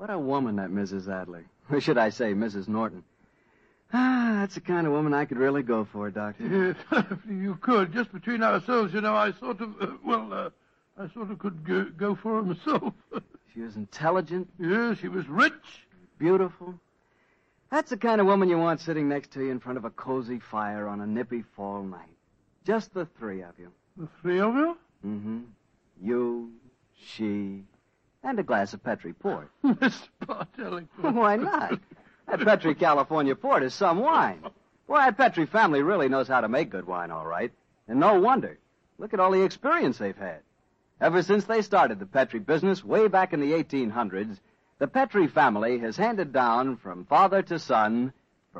What a woman, that Mrs. Adler. Or should I say, Mrs. Norton. That's the kind of woman I could really go for, Doctor. Yes, you could. Just between ourselves, I sort of, I sort of could go for her myself. She was intelligent. Yes, she was rich. Beautiful. That's the kind of woman you want sitting next to you in front of a cozy fire on a nippy fall night. Just the three of you. The three of you? Mm-hmm. You, she, and a glass of Petri port. Mr. Bartelli. Why not? That Petri California port is some wine. Boy, that Petri family really knows how to make good wine, all right. And no wonder. Look at all the experience they've had. Ever since they started the Petri business way back in the 1800s, the Petri family has handed down from father to son,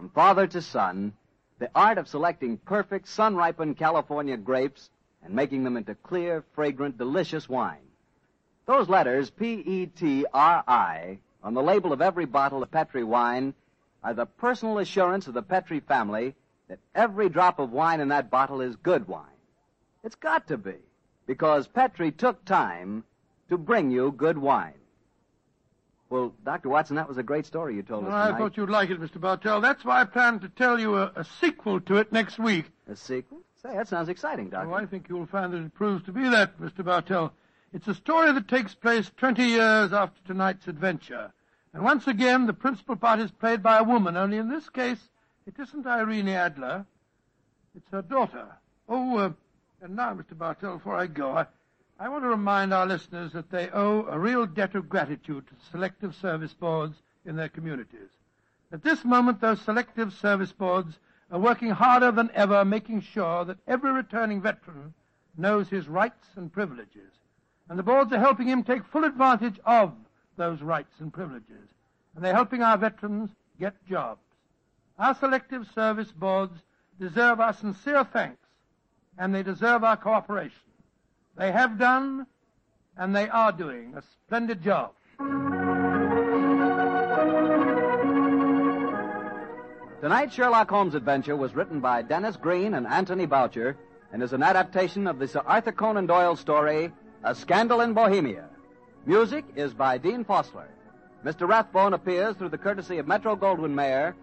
the art of selecting perfect sun-ripened California grapes and making them into clear, fragrant, delicious wine. Those letters, P-E-T-R-I, on the label of every bottle of Petri wine are the personal assurance of the Petri family that every drop of wine in that bottle is good wine. It's got to be, because Petri took time to bring you good wine. Well, Dr. Watson, that was a great story you told us tonight. I thought you'd like it, Mr. Bartell. That's why I plan to tell you a sequel to it next week. A sequel? Say, that sounds exciting, Doctor. Oh, I think you'll find that it proves to be that, Mr. Bartell. It's a story that takes place 20 years after tonight's adventure. And once again, the principal part is played by a woman, only in this case, it isn't Irene Adler. It's her daughter. And now, Mr. Bartell, before I go, I want to remind our listeners that they owe a real debt of gratitude to the selective service boards in their communities. At this moment, those selective service boards are working harder than ever, making sure that every returning veteran knows his rights and privileges. And the boards are helping him take full advantage of those rights and privileges. And they're helping our veterans get jobs. Our selective service boards deserve our sincere thanks, and they deserve our cooperation. They have done, and they are doing, a splendid job. Tonight's Sherlock Holmes adventure was written by Dennis Green and Anthony Boucher and is an adaptation of the Sir Arthur Conan Doyle story, A Scandal in Bohemia. Music is by Dean Fossler. Mr. Rathbone appears through the courtesy of Metro-Goldwyn-Mayer